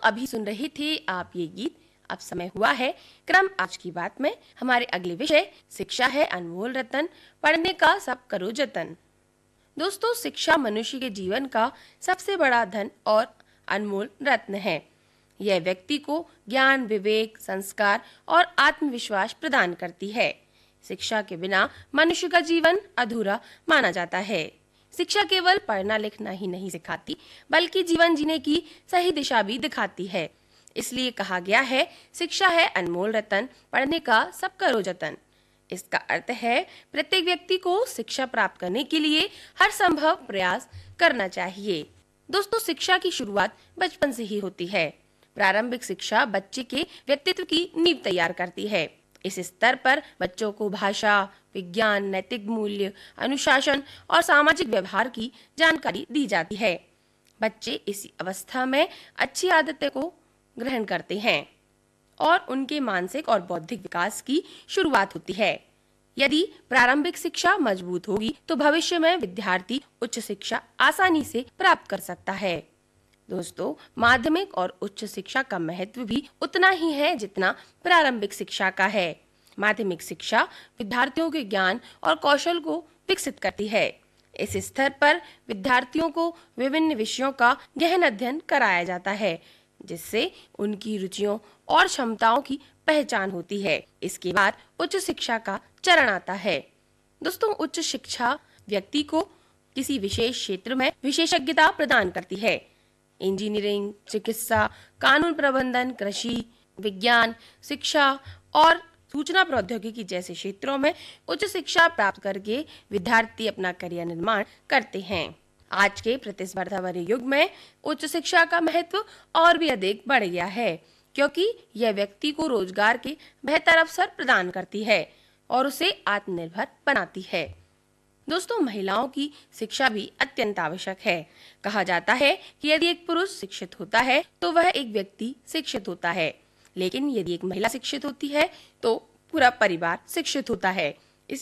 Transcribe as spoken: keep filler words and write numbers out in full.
अभी सुन रहे थे आप ये गीत। अब समय हुआ है क्रम आज की बात में। हमारे अगले विषय शिक्षा है अनमोल रतन, पढ़ने का सब करो जतन। दोस्तों, शिक्षा मनुष्य के जीवन का सबसे बड़ा धन और अनमोल रत्न है। यह व्यक्ति को ज्ञान, विवेक, संस्कार और आत्मविश्वास प्रदान करती है। शिक्षा के बिना मनुष्य का जीवन अधूरा माना जाता है। शिक्षा केवल पढ़ना लिखना ही नहीं सिखाती, बल्कि जीवन जीने की सही दिशा भी दिखाती है। इसलिए कहा गया है, शिक्षा है अनमोल रतन, पढ़ने का सब करो जतन। इसका अर्थ है प्रत्येक व्यक्ति को शिक्षा प्राप्त करने के लिए हर संभव प्रयास करना चाहिए। दोस्तों, शिक्षा की शुरुआत बचपन से ही होती है। प्रारंभिक शिक्षा बच्चे के व्यक्तित्व की नींव तैयार करती है। इस स्तर पर बच्चों को भाषा, विज्ञान, नैतिक मूल्य, अनुशासन और सामाजिक व्यवहार की जानकारी दी जाती है। बच्चे इसी अवस्था में अच्छी आदतें को ग्रहण करते हैं और उनके मानसिक और बौद्धिक विकास की शुरुआत होती है। यदि प्रारंभिक शिक्षा मजबूत होगी तो भविष्य में विद्यार्थी उच्च शिक्षा आसानी से प्राप्त कर सकता है। दोस्तों, माध्यमिक और उच्च शिक्षा का महत्व भी उतना ही है जितना प्रारंभिक शिक्षा का है। माध्यमिक शिक्षा विद्यार्थियों के ज्ञान और कौशल को विकसित करती है। इस स्तर पर विद्यार्थियों को विभिन्न विषयों का गहन अध्ययन कराया जाता है, जिससे उनकी रुचियों और क्षमताओं की पहचान होती है। इसके बाद उच्च शिक्षा का चरण आता है। दोस्तों, उच्च शिक्षा व्यक्ति को किसी विशेष क्षेत्र में विशेषज्ञता प्रदान करती है। इंजीनियरिंग, चिकित्सा, कानून प्रबंधन, कृषि, विज्ञान, शिक्षा और सूचना प्रौद्योगिकी जैसे क्षेत्रों में उच्च शिक्षा प्राप्त करके विद्यार्थी अपना करियर निर्माण करते हैं। आज के प्रतिस्पर्धा भरे युग में उच्च शिक्षा का महत्व और भी अधिक बढ़ गया है, क्योंकि यह व्यक्ति को रोजगार के बेहतर अवसर प्रदान करती है और उसे आत्मनिर्भर बनाती है। दोस्तों, महिलाओं की शिक्षा भी अत्यंत आवश्यक है। कहा जाता है कि यदि एक पुरुष शिक्षित होता है तो वह एक व्यक्ति शिक्षित होता है, लेकिन यदि एक महिला शिक्षित होती है तो पूरा परिवार शिक्षित होता है।